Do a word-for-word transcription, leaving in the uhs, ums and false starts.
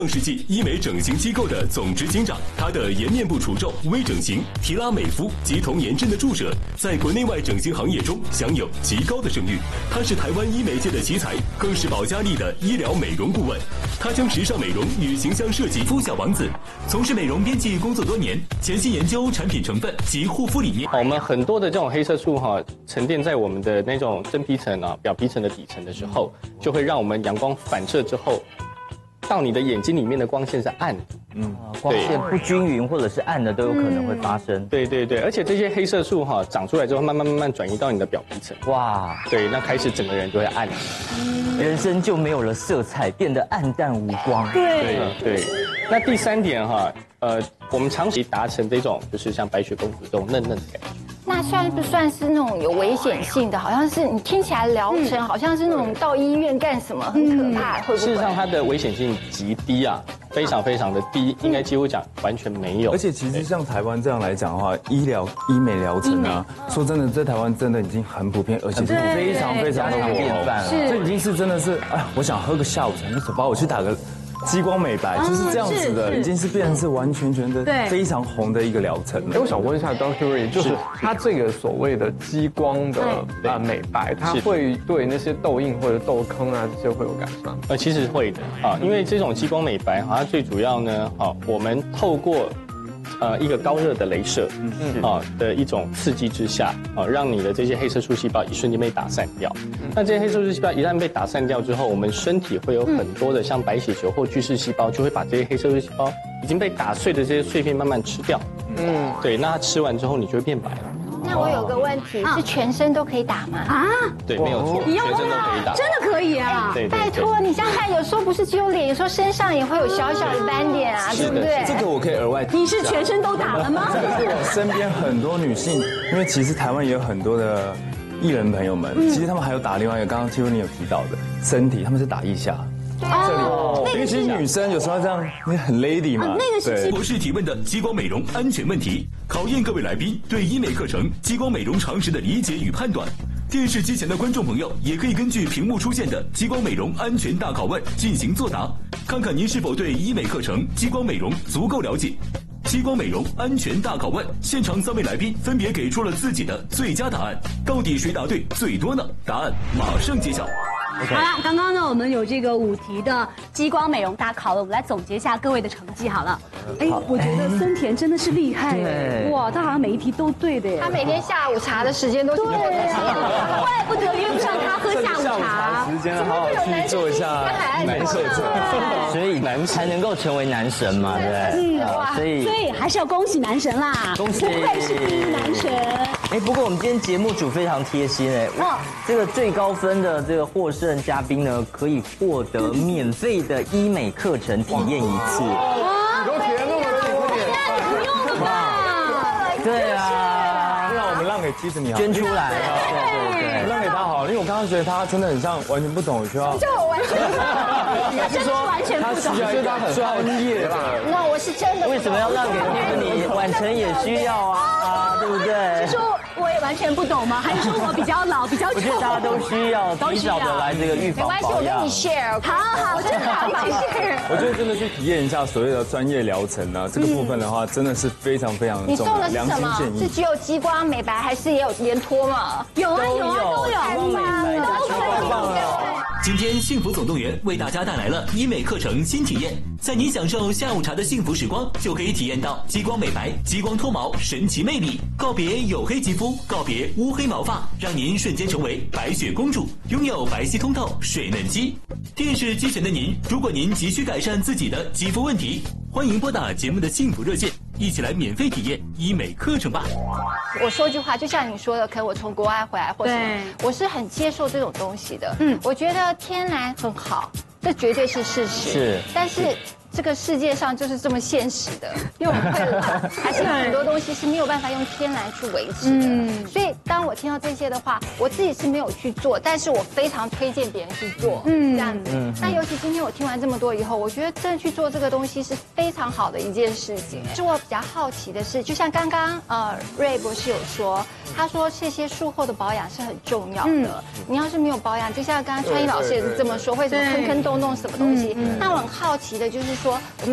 创世纪医美整形机构的总执行长，他的颜面部除皱、微整形、提拉美肤及童颜针的注射，在国内外整形行业中享有极高的声誉。他是台湾医美界的奇才，更是保嘉利的医疗美容顾问。他将时尚美容与形象设计肤小王子，从事美容编辑工作多年，潜心研究产品成分及护肤理念。 我们很多的这种黑色素哈，沉淀在我们的那种真皮层啊、表皮层的底层的时候，就会让我们阳光反射之后，到你的眼睛里面的光线是暗的， 嗯，光线不均匀或者是暗的都有可能会发生。 对对对，而且这些黑色素哈长出来之后，慢慢慢慢转移到你的表皮层，哇，对，那开始整个人就会暗， 人生就没有了色彩，变得暗淡无光。 对对，那第三点哈，呃，我们长期达成这种就是像白雪公主这种嫩嫩的感觉。 那算不算是那种有危险性的？好像是你听起来疗程好像是那种到医院干什么很可怕，会不会？ 事实上，它的危险性极低啊，非常非常的低，应该几乎讲完全没有。 而且其实像台湾这样来讲的话，医疗医美疗程啊，说真的，在台湾真的已经很普遍，而且是非常非常的典范了。 这已经是真的是，哎，我想喝个下午茶，就走吧，我去打个激光美白，就是这样子的，已经是变成是完全全的非常红的一个疗程了。 哎，我想问一下 doctor Ray， 就是它这个所谓的激光的啊美白，它会对那些痘印或者痘坑啊这些会有改善吗？ 呃，其实会的啊，因为这种激光美白，它最主要呢，啊，我们透过呃一个高热的雷射啊的一种刺激之下啊，让你的这些黑色素细胞一瞬间被打散掉。那这些黑色素细胞一旦被打散掉之后，我们身体会有很多的像白血球或巨噬细胞，就会把这些黑色素细胞已经被打碎的这些碎片慢慢吃掉。嗯，对，那它吃完之后，你就会变白了。 那我有个问题，是全身都可以打吗？ 啊， 对，没有错，全身都可以打， 真的可以啊！ 对， 拜托，你想想看，有时候不是只有脸，有时候身上也会有小小的斑点啊，对不对？ 这个我可以额外提。 你是全身都打了吗？ 这个是我身边很多女性，因为其实台湾也有很多的艺人朋友们，其实他们还有打另外一个，刚刚 Tiffany 有提到的身体，他们是打腋下。这里，因为其实女生有时候这样，你很 lady 嘛。 那个是博士提问的激光美容安全问题，考验各位来宾对医美课程、激光美容常识的理解与判断。电视机前的观众朋友也可以根据屏幕出现的激光美容安全大拷问进行作答，看看您是否对医美课程、激光美容足够了解。激光美容安全大拷问，现场三位来宾分别给出了自己的最佳答案，到底谁答对最多呢？答案马上揭晓。 好了，刚刚呢，我们有这个五题的激光美容大考了，我们来总结一下各位的成绩好了。哎，我觉得森田真的是厉害哎，哇，他好像每一题都对的耶。 他每天下午茶的时间都是对， 怪不得约不上他喝下午茶。 时间好好去做一下男神， 所以才能够成为男神嘛，对不对？ 嗯， 所以所以还是要恭喜男神啦， 恭喜， 不愧是第一男神。 哎，不过我们今天节目组非常贴心哎，哇，这个最高分的这个获胜嘉宾呢，可以获得免费的医美课程体验一次。 有体验那么多点， 不用了吧？ 对啊， 那我们让给 Tiffany 捐出来，对对对， 让给他好了，因为我刚刚觉得他真的很像完全不懂，需要。 就我完全不懂， 是说完全不懂， 他需要一个专业的。 那我是真的。 为什么要让给 Tiffany？晚晨也需要啊，对不对？ 是说我也完全不懂吗？还是说我比较老，比较丑？ 我觉得大家都需要提早的来这个预防没关系，我跟你 share。 好好，真的好，谢谢。 我觉得真的去体验一下所谓的专业疗程呢，这个部分的话，真的是非常非常你送重要。 的是什么？是只有激光美白，还是也有连脱吗？ 有啊有啊都有， 激光美白加激光棒。 今天幸福总动员为大家带来了医美课程新体验，在您享受下午茶的幸福时光，就可以体验到激光美白、激光脱毛神奇魅力，告别黝黑肌肤，告别乌黑毛发，让您瞬间成为白雪公主，拥有白皙通透、水嫩肌。电视机前的您，如果您急需改善自己的肌肤问题，欢迎拨打节目的幸福热线，一起来免费体验医美课程吧。 我说句话，就像你说的，可能我从国外回来或什么，我是很接受这种东西的。嗯，我觉得天然很好，这绝对是事实。 是， 但是这个世界上就是这么现实的，因为我们会老，还是有很多东西是没有办法用天然去维持的。嗯，所以当我听到这些的话，我自己是没有去做，但是我非常推荐别人去做。嗯，这样子。嗯，那尤其今天我听完这么多以后，我觉得真的去做这个东西是非常好的一件事情。是我比较好奇的是，就像刚刚呃瑞博士有说，他说这些术后的保养是很重要的。你要是没有保养，就像刚刚川一老师也是这么说，会什么坑坑洞洞什么东西。那我很好奇的就是说我们。